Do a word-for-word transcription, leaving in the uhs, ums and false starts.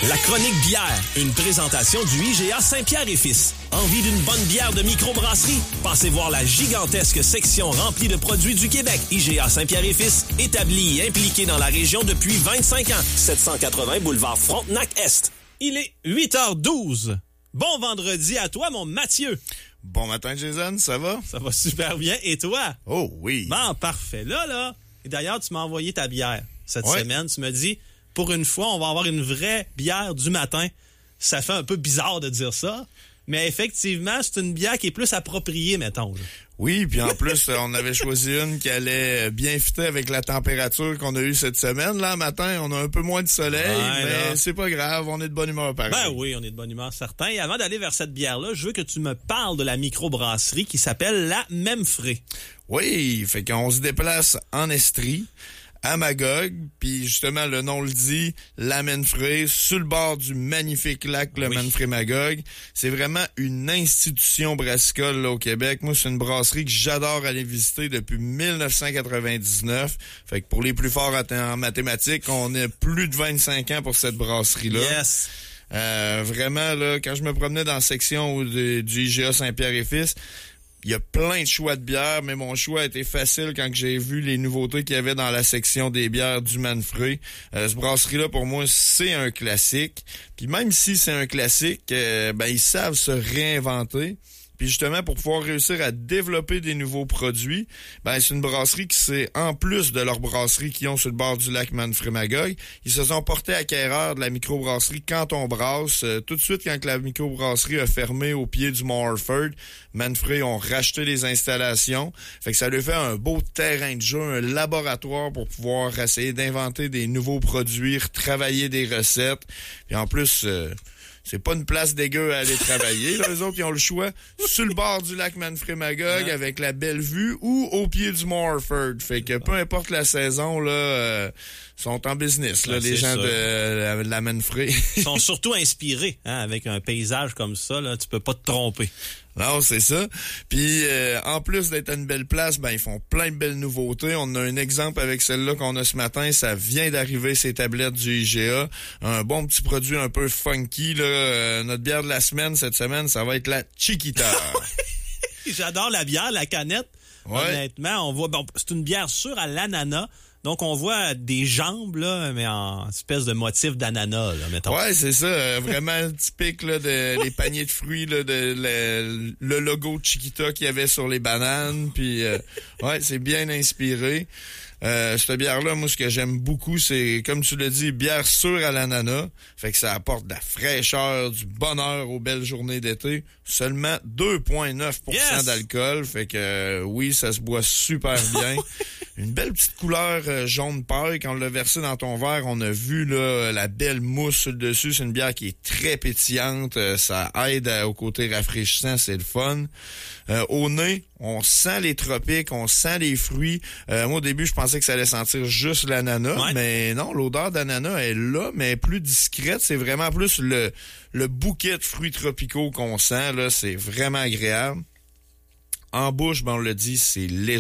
La chronique bière, une présentation du I G A Saint-Pierre et Fils. Envie d'une bonne bière de microbrasserie? Passez voir la gigantesque section remplie de produits du Québec. I G A Saint-Pierre et Fils, établi et impliqué dans la région depuis vingt-cinq ans. sept cent quatre-vingts boulevard Frontenac-Est. Il est huit heures douze. Bon vendredi à toi, mon Mathieu. Bon matin, Jason, ça va? Ça va super bien. Et toi? Oh oui. Bon, parfait. Là, là. Et d'ailleurs, tu m'as envoyé ta bière cette ouais. semaine. Tu me dis, pour une fois, on va avoir une vraie bière du matin. Ça fait un peu bizarre de dire ça, mais effectivement, c'est une bière qui est plus appropriée, mettons. Là. Oui, puis en plus, on avait choisi une qui allait bien fitter avec la température qu'on a eue cette semaine. Là, matin, on a un peu moins de soleil, ouais, mais là. C'est pas grave, on est de bonne humeur pareil. Ben oui, on est de bonne humeur, certain. Et avant d'aller vers cette bière-là, je veux que tu me parles de la microbrasserie qui s'appelle La Memphré. Oui, fait qu'on se déplace en Estrie, à Magog, puis justement, le nom le dit, La Memphré, sur le bord du magnifique lac, le oui. Memphré-Magog. C'est vraiment une institution brassicole là, au Québec. Moi, c'est une brasserie que j'adore aller visiter depuis dix-neuf cent quatre-vingt-dix-neuf. Fait que pour les plus forts en mathématiques, on a plus de vingt-cinq ans pour cette brasserie-là. Yes! Euh, vraiment, là, quand je me promenais dans la section du, du I G A Saint-Pierre et Fils, il y a plein de choix de bières, mais mon choix a été facile quand j'ai vu les nouveautés qu'il y avait dans la section des bières du Memphré. Euh, ce brasserie-là, pour moi, c'est un classique. Puis même si c'est un classique, euh, ben ils savent se réinventer. Puis justement, pour pouvoir réussir à développer des nouveaux produits, ben c'est une brasserie qui c'est en plus de leur brasserie qu'ils ont sur le bord du lac Memphré-Magog, ils se sont portés acquéreurs de la microbrasserie Quand on brasse. Euh, tout de suite, quand la microbrasserie a fermé au pied du Mont Orford, Memphré ont racheté les installations. Fait que ça lui fait un beau terrain de jeu, un laboratoire pour pouvoir essayer d'inventer des nouveaux produits, retravailler des recettes. Puis en plus... Euh, c'est pas une place dégueu à aller travailler. Là, eux autres, ils ont le choix sur le bord du lac Memphré-Magog ouais. avec la belle vue ou au pied du Mont Orford. Fait que peu importe la saison, là, euh, sont en business, là, ouais, les gens de, de la Memphré. Ils sont surtout inspirés, hein, avec un paysage comme ça, là, tu peux pas te tromper. Non, c'est ça. Puis euh, en plus d'être à une belle place, ben ils font plein de belles nouveautés. On a un exemple avec celle-là qu'on a ce matin. Ça vient d'arriver, ces tablettes du I G A. Un bon petit produit un peu funky. Là. Euh, notre bière de la semaine, cette semaine, ça va être la Chiquita. J'adore la bière, la canette. Ouais. Honnêtement, on voit bon, c'est une bière sûre à l'ananas. Donc, on voit des jambes, là, mais en espèce de motif d'ananas, là, mettons. Ouais, c'est ça. Euh, vraiment typique, là, de, des paniers de fruits, là, de, le, le logo Chiquita qu'il y avait sur les bananes. Puis, euh, ouais, c'est bien inspiré. Euh, cette bière-là, moi, ce que j'aime beaucoup, c'est, comme tu l'as dit, bière sûre à l'ananas. Fait que ça apporte de la fraîcheur, du bonheur aux belles journées d'été. Seulement deux virgule neuf pour cent yes! D'alcool. Fait que, euh, oui, ça se boit super bien. Une belle petite couleur euh, jaune paille. Quand on l'a versé dans ton verre, on a vu là la belle mousse sur le dessus. C'est une bière qui est très pétillante. Euh, ça aide à, au côté rafraîchissant. C'est le fun. Euh, au nez, on sent les tropiques, on sent les fruits. Euh, moi, au début, je pensais que ça allait sentir juste l'ananas. Ouais. Mais non, l'odeur d'ananas est là, mais plus discrète. C'est vraiment plus le, le bouquet de fruits tropicaux qu'on sent. Là, c'est vraiment agréable. En bouche, ben, on le dit, c'est léger.